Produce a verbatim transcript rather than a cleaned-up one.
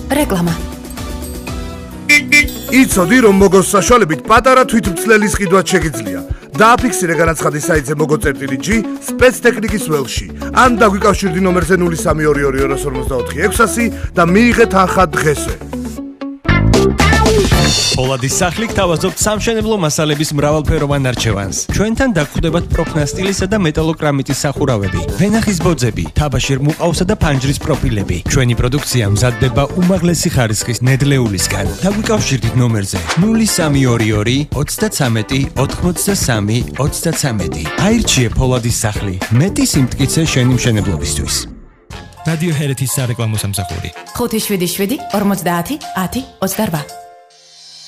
რეკლამა. იცოდი, რომ მოგოს საშუალებით პატარა თვითმცლელის ყიდვაც შეგიძლია. დააფიქსირე განაცხადი საიტზე mogo.g სპეცტექნიკის ველში. ან დაგვიკავშირდი ნომერზე ნული სამი ორი ორი ორ ორმოცდაოთხი ექვსასი და მიიღე თანხა დღესვე. Polatis სახლი გთავაზობთ სამშენებლო მასალების მრავალფეროვან არჩევანს. ჩვენთან დაგხვდებათ პროფნასტილისა და მეტალოკრამიტის სახურავები, ვენახის ბოძები, თაბაშირ მუყაოსა და ფანჯრის პროფილები. ჩვენი პროდუქცია მზადდება უმაღლესი ხარისხის ნედლეულისგან. დაგვიკავშირდით ნომერზე ნული სამი ორი ორი ოცდაცამეტი ოთხმოცდასამი ოცდაცამეტი. აირჩიე Polatis სახლი. მეტი სიმტკიცე შენი მშენებლობისთვის. რადიო ჰერეთის სარეკლამო სამსახური. ხუთი შვიდი შვიდი ორმოცდაათი ათი ოცდარვა.